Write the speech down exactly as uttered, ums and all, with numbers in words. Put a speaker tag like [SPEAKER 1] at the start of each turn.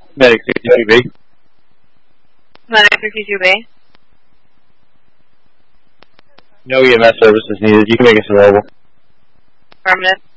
[SPEAKER 1] Medic fifty-two B.
[SPEAKER 2] Medic fifty-two B.
[SPEAKER 1] No E M S service is needed. You can make us available.
[SPEAKER 2] Affirmative.